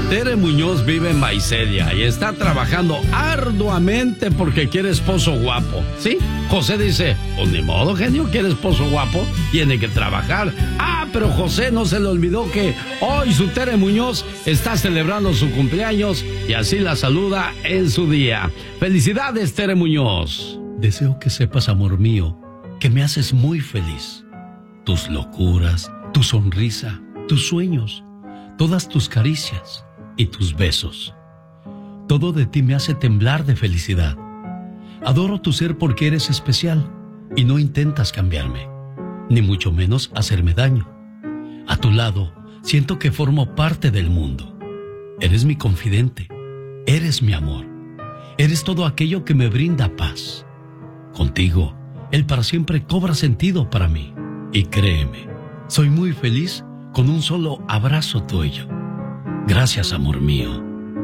Tere Muñoz vive en Visalia y está trabajando arduamente porque quiere esposo guapo. ¿Sí? José dice, pues ni modo, genio, quiere esposo guapo, tiene que trabajar. Pero José no se le olvidó que hoy su Tere Muñoz está celebrando su cumpleaños y así la saluda en su día. ¡Felicidades, Tere Muñoz! Deseo que sepas, amor mío, que me haces muy feliz. Tus locuras, tu sonrisa, tus sueños, todas tus caricias y tus besos. Todo de ti me hace temblar de felicidad. Adoro tu ser porque eres especial y no intentas cambiarme, ni mucho menos hacerme daño. A tu lado, siento que formo parte del mundo. Eres mi confidente, eres mi amor, eres todo aquello que me brinda paz. Contigo, el para siempre cobra sentido para mí. Y créeme, soy muy feliz con un solo abrazo tuyo. Gracias, amor mío.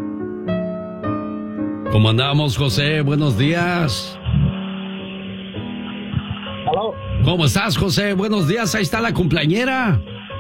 ¿Cómo andamos, José? Buenos días. Hello. ¿Cómo estás, José? Buenos días, ahí está la cumpleañera.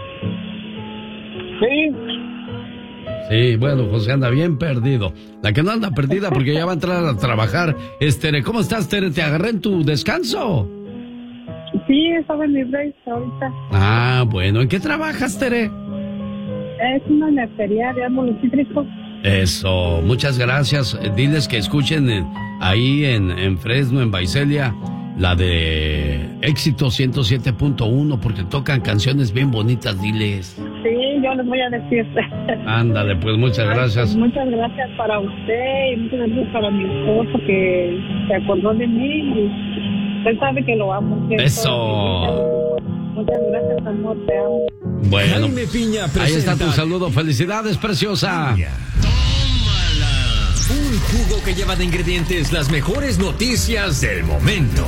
Sí. Sí, bueno, José anda bien perdido. La que no anda perdida porque ya va a entrar a trabajar es Tere. ¿Cómo estás, Tere? ¿Te agarré en tu descanso? Sí, estaba en mi break ahorita. Ah, bueno. ¿En qué trabajas, Tere? Es una nursería de árboles cítricos. Eso, muchas gracias. Diles que escuchen ahí en Fresno, en Visalia, la de Éxito 107.1, porque tocan canciones bien bonitas, diles. Sí, yo les voy a decir. Ándale, pues muchas gracias. Pues muchas gracias para usted y muchas gracias para mi esposo que se acordó de mí. Y usted sabe que lo amo. Eso. Muchas gracias, amor, te amo. Bueno, Jaime Piña presenta. Ahí está tu saludo. Felicidades, preciosa. ¡Tómala! Un jugo que lleva de ingredientes las mejores noticias del momento.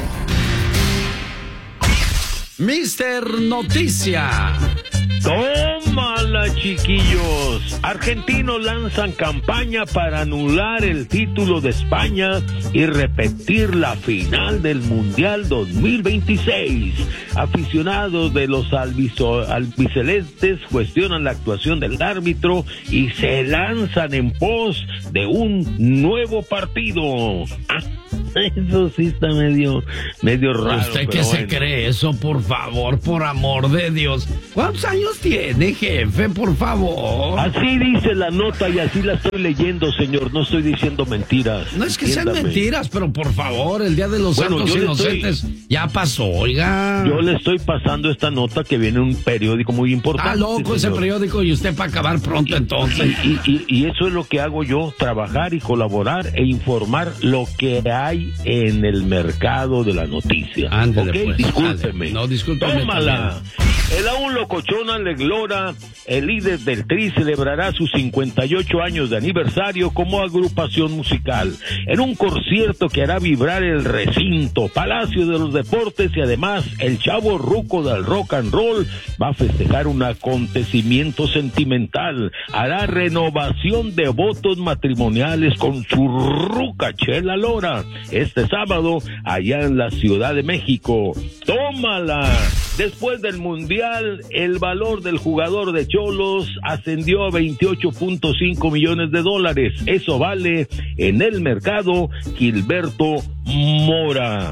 Mister Noticia. Tómala, chiquillos. Argentinos lanzan campaña para anular el título de España y repetir la final del Mundial 2026. Aficionados de los albicelestes cuestionan la actuación del árbitro y se lanzan en pos de un nuevo partido. Eso sí está medio raro. ¿Usted qué se cree eso, por favor, por amor de Dios? ¿Cuántos años tiene, jefe, por favor? Así dice la nota y así la estoy leyendo, señor. No estoy diciendo mentiras. No es que sean mentiras, pero por favor, el Día de los Santos Inocentes ya pasó, oiga. Yo le estoy pasando esta nota que viene en un periódico muy importante. Está loco ese periódico y usted para acabar pronto entonces. Y eso es lo que hago yo, trabajar y colaborar e informar lo que hay en el mercado de la noticia. Ándale, ¿Okay? pues. Discúlpeme. No, discúlpeme. Tómala. También. El aún locochón Aleglora, el líder del Tri, celebrará sus 58 años de aniversario como agrupación musical en un concierto que hará vibrar el recinto, Palacio de los Deportes, y además el chavo ruco del rock and roll va a festejar un acontecimiento sentimental, hará renovación de votos matrimoniales con su ruca Chela Lora este sábado allá en la Ciudad de México. ¡Tómala! Después del Mundial, el valor del jugador de Xolos ascendió a $28.5 millones. Eso vale en el mercado Gilberto Mora.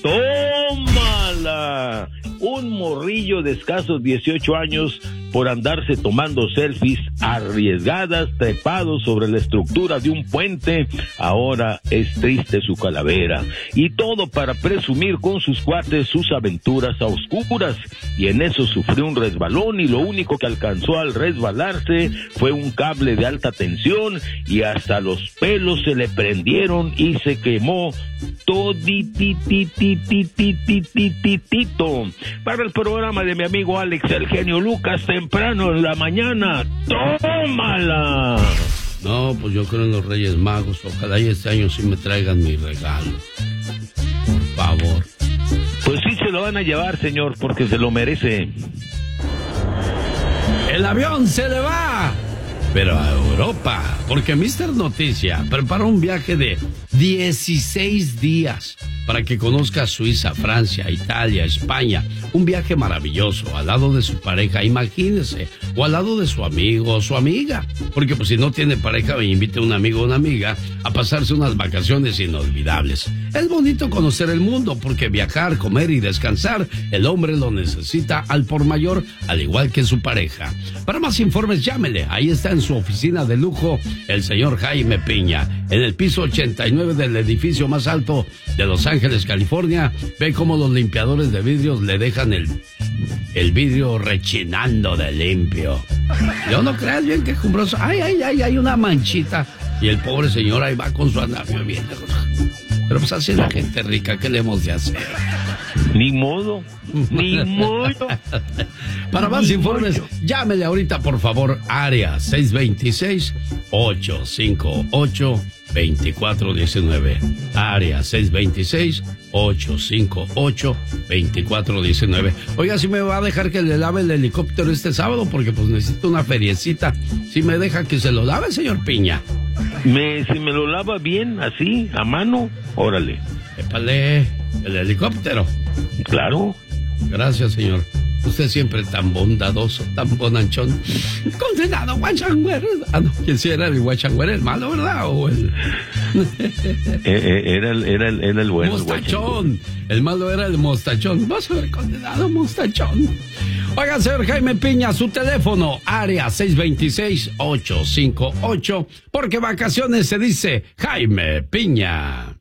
¡Tómala! Un morrillo de escasos 18 años por andarse tomando selfies arriesgadas, trepados sobre la estructura de un puente. Ahora es triste su calavera. Y todo para presumir con sus cuates sus aventuras a oscuras. Y en eso sufrió un resbalón y lo único que alcanzó al resbalarse fue un cable de alta tensión y hasta los pelos se le prendieron y se quemó toditititititititito. Para el programa de mi amigo Alex el genio Lucas, temprano en la mañana. ¡Tómala! No, pues yo creo en los Reyes Magos. Ojalá y este año sí me traigan mi regalo. Por favor. Pues sí se lo van a llevar, señor, porque se lo merece. El avión se le va, pero a Europa, porque Mister Noticia preparó un viaje de 16 días para que conozca Suiza, Francia, Italia, España. Un viaje maravilloso al lado de su pareja, imagínese, o al lado de su amigo o su amiga. Porque pues si no tiene pareja, invite a un amigo o una amiga a pasarse unas vacaciones inolvidables. Es bonito conocer el mundo porque viajar, comer y descansar, el hombre lo necesita al por mayor, al igual que su pareja. Para más informes, llámele. Ahí está en su oficina de lujo el señor Jaime Piña, en el piso 89 del edificio más alto de Los Ángeles, California. Ve cómo los limpiadores de vidrios le dejan el vidrio rechinando de limpio. Yo no creas bien que quejumbroso. Hay una manchita. Y el pobre señor ahí va con su andamio bien. Pero pues así es la gente rica, ¿qué le hemos de hacer? Ni modo. Para más informes, llámele ahorita, por favor, área 626-858-2419. Área 626-858-2419. Oiga, si me va a dejar que le lave el helicóptero este sábado, porque pues necesito una feriecita. Si me deja que se lo lave, señor Piña. Si me lo lava bien, así, a mano, órale. Épale, el helicóptero. Claro. Gracias, señor. Usted siempre tan bondadoso, tan bonanchón. Condenado Guachangüer. No, ¿quién sí era el Guachangüer? ¿El malo, verdad? ¿O el...? Era el bueno. Mostachón. El malo era el mostachón. Vas a ver, condenado mostachón. Oiga, señor Jaime Piña, su teléfono, área 626-858, porque vacaciones se dice Jaime Piña.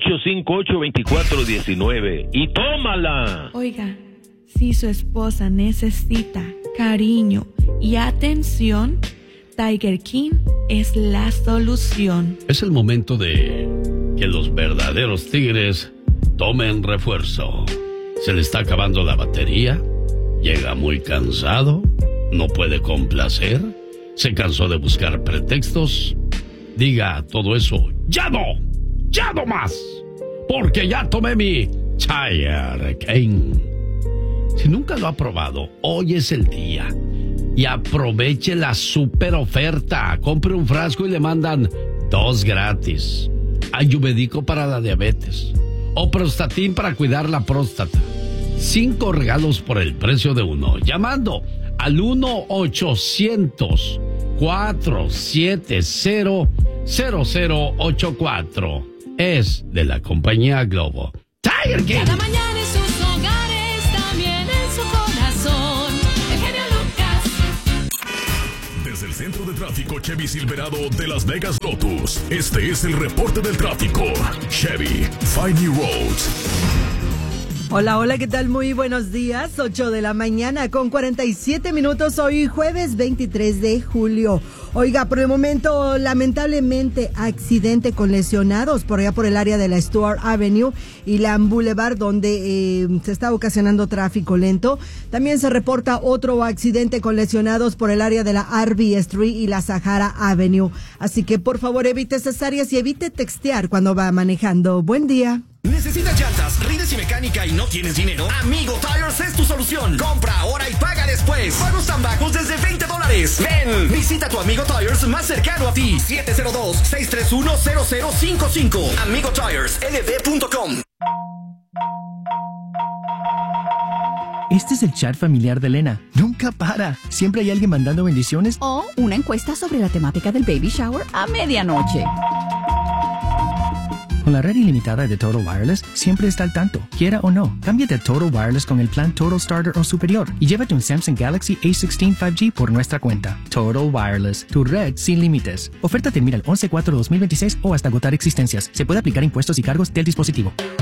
858-2419. Y tómala. Oiga, si su esposa necesita cariño y atención, Tiger King es la solución. Es el momento de que los verdaderos tigres tomen refuerzo. Se le está acabando la batería, llega muy cansado, no puede complacer, se cansó de buscar pretextos. Diga todo eso, ¡ya no más! Porque ya tomé mi Tiger King. Si nunca lo ha probado, hoy es el día. Y aproveche la super oferta. Compre un frasco y le mandan 2 gratis. Ayurvédico para la diabetes. O Prostatin para cuidar la próstata. 5 regalos por el precio de 1. Llamando al 1-800-470-0084. Es de la compañía Globo. Tiger King. Cada mañana en sus hogares, también en su corazón. El genio Lucas. Desde el centro de tráfico Chevy Silverado de Las Vegas Lotus, este es el reporte del tráfico. Chevy, Find New Roads. Hola, ¿qué tal? Muy buenos días. 8 de la mañana con 47 minutos. Hoy jueves 23 de julio. Oiga, por el momento, lamentablemente, accidente con lesionados por allá por el área de la Stuart Avenue y la Boulevard, donde se está ocasionando tráfico lento. También se reporta otro accidente con lesionados por el área de la RB Street y la Sahara Avenue. Así que, por favor, evite esas áreas y evite textear cuando va manejando. Buen día. ¿Necesitas llantas, rines y mecánica y no tienes dinero? Amigo Tires es tu solución. Compra ahora y paga después. Pagos tan bajos desde $20. Ven, visita tu Amigo Tires más cercano a ti. 702-631-0055. AmigoTiresLD.com. Este es el chat familiar de Elena. Nunca para. Siempre hay alguien mandando bendiciones. O una encuesta sobre la temática del baby shower a medianoche. Con la red ilimitada de Total Wireless, siempre está al tanto. Quiera o no, cámbiate a Total Wireless con el plan Total Starter o superior y llévate un Samsung Galaxy A16 5G por nuestra cuenta. Total Wireless, tu red sin límites. Oferta termina el 11/4/2026 o hasta agotar existencias. Se puede aplicar impuestos y cargos del dispositivo.